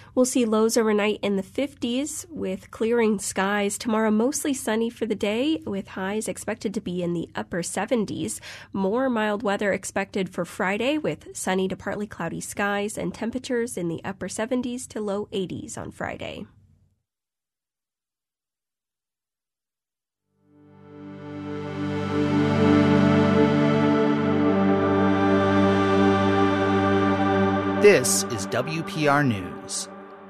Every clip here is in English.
We'll see lows overnight in the 50s with clearing skies. Tomorrow, mostly sunny for the day, with highs expected to be in the upper 70s. More mild weather expected for Friday, with sunny to partly cloudy skies and temperatures in the upper 70s to low 80s on Friday. This is WPR News.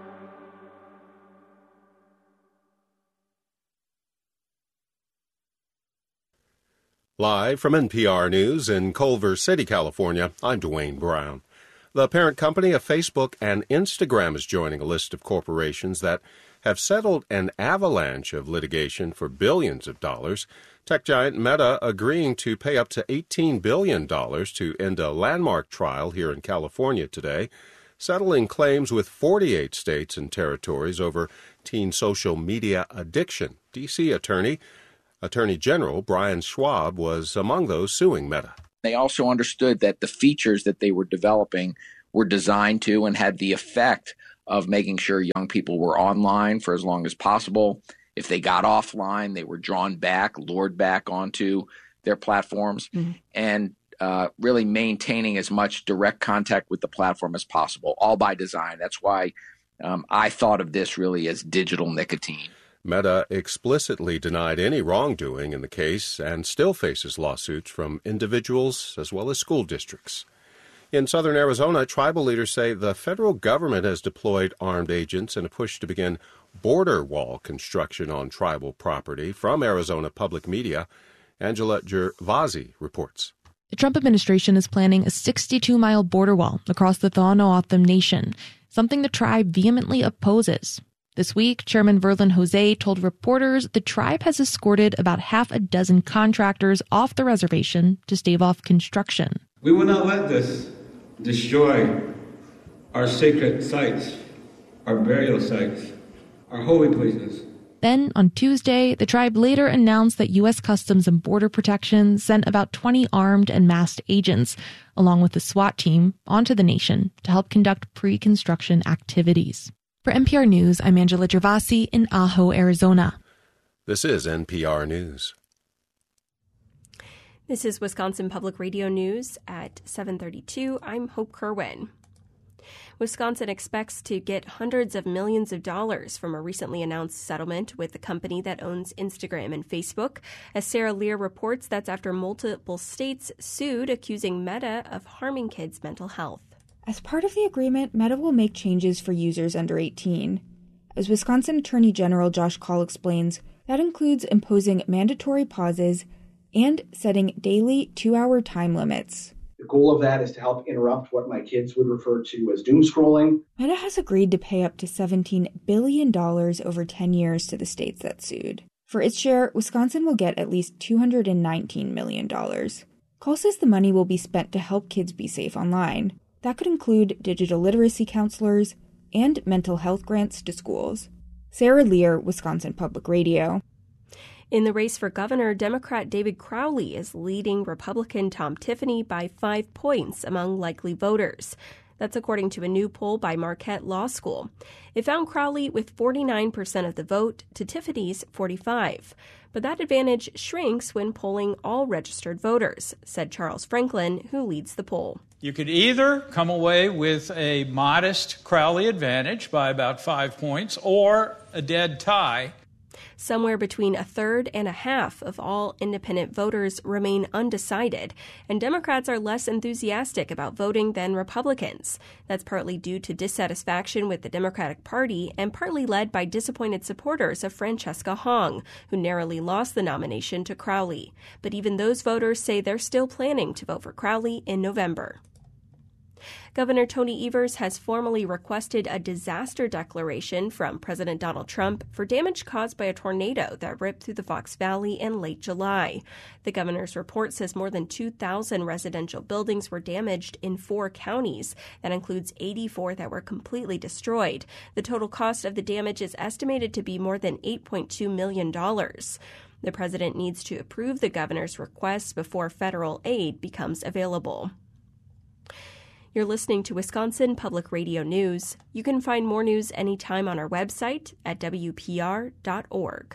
Live from NPR News in Culver City, California, I'm Dwayne Brown. The parent company of Facebook and Instagram is joining a list of corporations that have settled an avalanche of litigation for billions of dollars. Tech giant Meta agreeing to pay up to $18 billion to end a landmark trial here in California today, settling claims with 48 states and territories over teen social media addiction. D.C. Attorney General Brian Schwab was among those suing Meta. They also understood that the features that they were developing were designed to and had the effect of making sure young people were online for as long as possible. If they got offline, they were drawn back, lured back onto their platforms, and really maintaining as much direct contact with the platform as possible, all by design. That's why I thought of this really as digital nicotine. Meta explicitly denied any wrongdoing in the case and still faces lawsuits from individuals as well as school districts. In southern Arizona, tribal leaders say the federal government has deployed armed agents in a push to begin border wall construction on tribal property. From Arizona Public Media, Angela Gervasi reports. The Trump administration is planning a 62-mile border wall across the Tohono Nation, something the tribe vehemently opposes. This week, Chairman Verlin Jose told reporters the tribe has escorted about half a dozen contractors off the reservation to stave off construction. We will not let this destroy our sacred sites, our burial sites, our holy places. Then, on Tuesday, the tribe later announced that U.S. Customs and Border Protection sent about 20 armed and masked agents, along with the SWAT team, onto the nation to help conduct pre-construction activities. For NPR News, I'm Angela Gervasi in Ajo, Arizona. This is NPR News. This is Wisconsin Public Radio News at 7:32. I'm Hope Kerwin. Wisconsin expects to get hundreds of millions of dollars from a recently announced settlement with the company that owns Instagram and Facebook. As Sarah Lear reports, that's after multiple states sued, accusing Meta of harming kids' mental health. As part of the agreement, Meta will make changes for users under 18. As Wisconsin Attorney General Josh Kaul explains, that includes imposing mandatory pauses and setting daily 2-hour time limits. The goal of that is to help interrupt what my kids would refer to as doom scrolling. Meta has agreed to pay up to $17 billion over 10 years to the states that sued. For its share, Wisconsin will get at least $219 million. Kaul says the money will be spent to help kids be safe online. That could include digital literacy counselors and mental health grants to schools. Sarah Lear, Wisconsin Public Radio. In the race for governor, Democrat David Crowley is leading Republican Tom Tiffany by 5 points among likely voters. That's according to a new poll by Marquette Law School. It found Crowley with 49% of the vote to Tiffany's 45%. But that advantage shrinks when polling all registered voters, said Charles Franklin, who leads the poll. You could either come away with a modest Crowley advantage by about 5 points or a dead tie. Somewhere between a third and a half of all independent voters remain undecided, and Democrats are less enthusiastic about voting than Republicans. That's partly due to dissatisfaction with the Democratic Party and partly led by disappointed supporters of Francesca Hong, who narrowly lost the nomination to Crowley. But even those voters say they're still planning to vote for Crowley in November. Governor Tony Evers has formally requested a disaster declaration from President Donald Trump for damage caused by a tornado that ripped through the Fox Valley in late July. The governor's report says more than 2,000 residential buildings were damaged in 4 counties. That includes 84 that were completely destroyed. The total cost of the damage is estimated to be more than $8.2 million. The president needs to approve the governor's request before federal aid becomes available. You're listening to Wisconsin Public Radio News. You can find more news anytime on our website at wpr.org.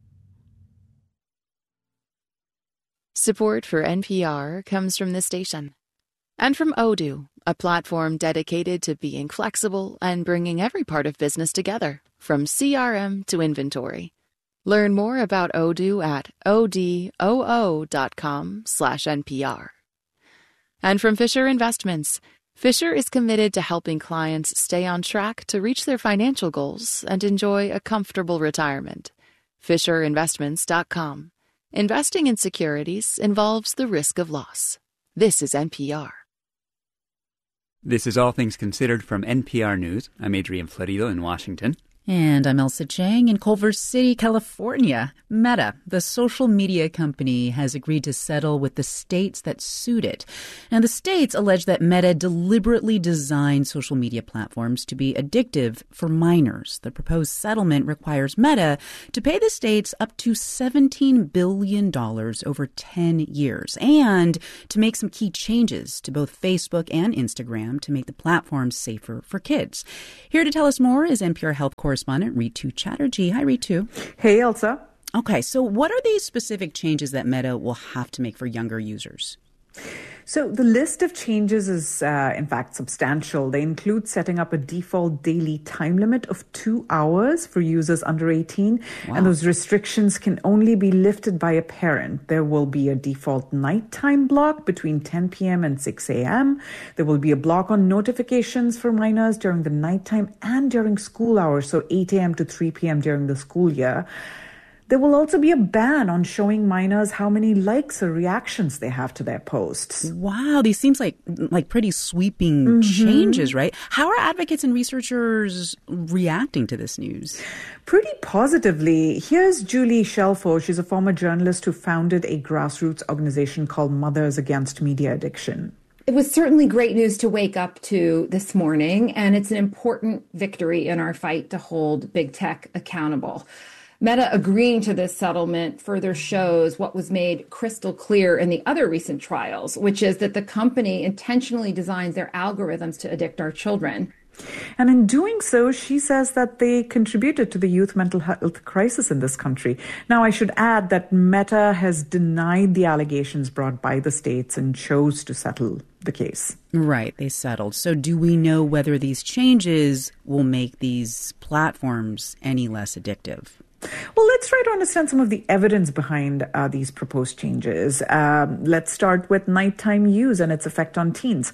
Support for NPR comes from this station and from Odoo, a platform dedicated to being flexible and bringing every part of business together, from CRM to inventory. Learn more about Odoo at odoo.com/NPR. And from Fisher Investments. Fisher is committed to helping clients stay on track to reach their financial goals and enjoy a comfortable retirement. FisherInvestments.com. Investing in securities involves the risk of loss. This is NPR. This is All Things Considered from NPR News. I'm Adrian Florido in Washington. And I'm Elsa Chang in Culver City, California. Meta, the social media company, has agreed to settle with the states that sued it. And the states allege that Meta deliberately designed social media platforms to be addictive for minors. The proposed settlement requires Meta to pay the states up to $17 billion over 10 years and to make some key changes to both Facebook and Instagram to make the platforms safer for kids. Here to tell us more is NPR Health correspondent Ritu Chatterjee. Hi, Ritu. Hey, Elsa. Okay, so what are these specific changes that Meta will have to make for younger users? So the list of changes is, in fact, substantial. They include setting up a default daily time limit of 2 hours for users under 18. Wow. And those restrictions can only be lifted by a parent. There will be a default nighttime block between 10 p.m. and 6 a.m. There will be a block on notifications for minors during the nighttime and during school hours, so 8 a.m. to 3 p.m. during the school year. There will also be a ban on showing minors how many likes or reactions they have to their posts. Wow, these seems like pretty sweeping changes, right? How are advocates and researchers reacting to this news? Pretty positively. Here's Julie Shelfo. She's a former journalist who founded a grassroots organization called Mothers Against Media Addiction. It was certainly great news to wake up to this morning, and it's an important victory in our fight to hold big tech accountable. Meta agreeing to this settlement further shows what was made crystal clear in the other recent trials, which is that the company intentionally designs their algorithms to addict our children. And in doing so, she says that they contributed to the youth mental health crisis in this country. Now, I should add that Meta has denied the allegations brought by the states and chose to settle the case. Right, they settled. So do we know whether these changes will make these platforms any less addictive? Well, let's try to understand some of the evidence behind these proposed changes. Let's start with nighttime use and its effect on teens.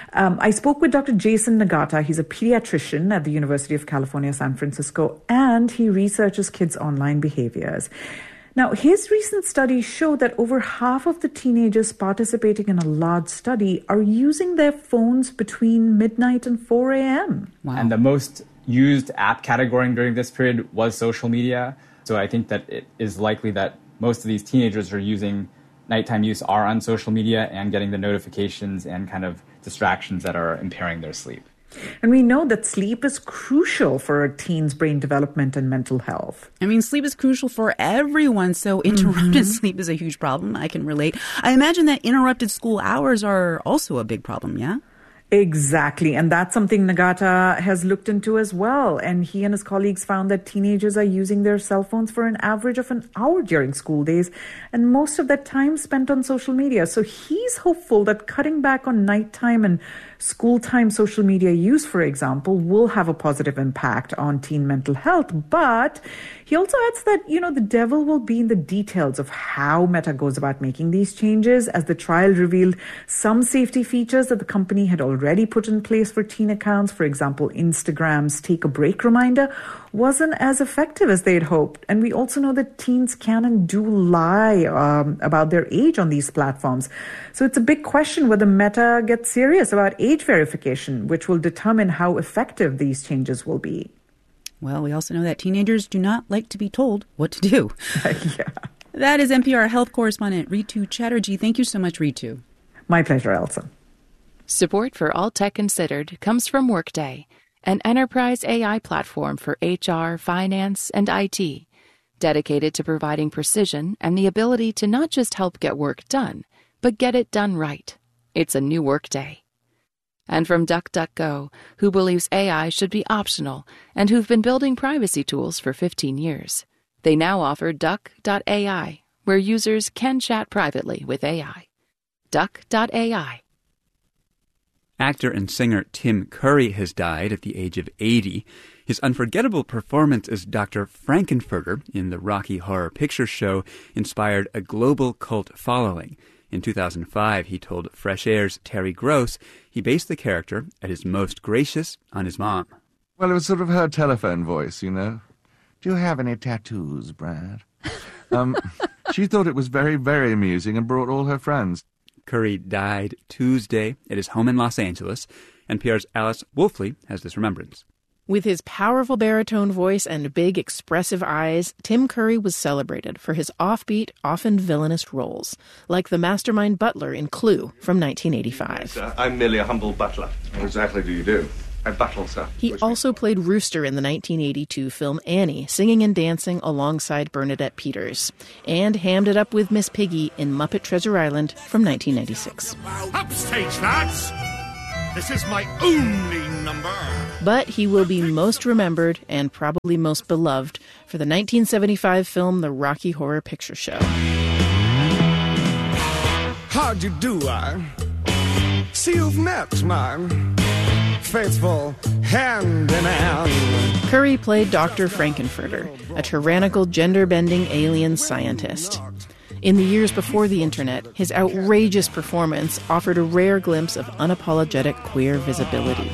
I spoke with Dr. Jason Nagata. He's a pediatrician at the University of California, San Francisco, and he researches kids' online behaviors. Now, his recent studies show that over half of the teenagers participating in a large study are using their phones between midnight and 4 a.m. Wow. And the most used app category during this period was social media. So I think that it is likely that most of these teenagers who are using nighttime use are on social media and getting the notifications and kind of distractions that are impairing their sleep. And we know that sleep is crucial for a teen's brain development and mental health. I mean, sleep is crucial for everyone, so interrupted sleep is a huge problem. I can relate. I imagine that interrupted school hours are also a big problem, yeah? Exactly. And that's something Nagata has looked into as well. And he and his colleagues found that teenagers are using their cell phones for an average of an hour during school days, and most of that time spent on social media. So he's hopeful that cutting back on nighttime and school time social media use, for example, will have a positive impact on teen mental health. But he also adds that, the devil will be in the details of how Meta goes about making these changes, as the trial revealed some safety features that the company had already put in place for teen accounts. For example, Instagram's take a break reminder wasn't as effective as they'd hoped. And we also know that teens can and do lie about their age on these platforms. So it's a big question whether Meta gets serious about age verification, which will determine how effective these changes will be. Well, we also know that teenagers do not like to be told what to do. Yeah. That is NPR health correspondent Ritu Chatterjee. Thank you so much, Ritu. My pleasure, Elsa. Support for All Tech Considered comes from Workday, an enterprise AI platform for HR, finance, and IT, dedicated to providing precision and the ability to not just help get work done, but get it done right. It's a new Workday. And from DuckDuckGo, who believes AI should be optional and who've been building privacy tools for 15 years. They now offer Duck.ai, where users can chat privately with AI. Duck.ai. Actor and singer Tim Curry has died at the age of 80. His unforgettable performance as Dr. Frankenfurter in the Rocky Horror Picture Show inspired a global cult following. In 2005, he told Fresh Air's Terry Gross he based the character at his most gracious on his mom. Well, it was sort of her telephone voice, you know. Do you have any tattoos, Brad? She thought it was very, very amusing and brought all her friends. Curry died Tuesday at his home in Los Angeles. NPR's Alice Wolfley has this remembrance. With his powerful baritone voice and big, expressive eyes, Tim Curry was celebrated for his offbeat, often villainous roles, like the mastermind butler in Clue from 1985. Sir, I'm merely a humble butler. What exactly do you do? I buttle, sir. He also played Rooster in the 1982 film Annie, singing and dancing alongside Bernadette Peters, and hammed it up with Miss Piggy in Muppet Treasure Island from 1996. Upstage, lads! This is my only number. But he will be most remembered and probably most beloved for the 1975 film The Rocky Horror Picture Show. How'd you do, I? See, you've met my faithful hand in hand. Curry played Dr. Frankenfurter, a tyrannical, gender-bending alien scientist. In the years before the internet, his outrageous performance offered a rare glimpse of unapologetic queer visibility.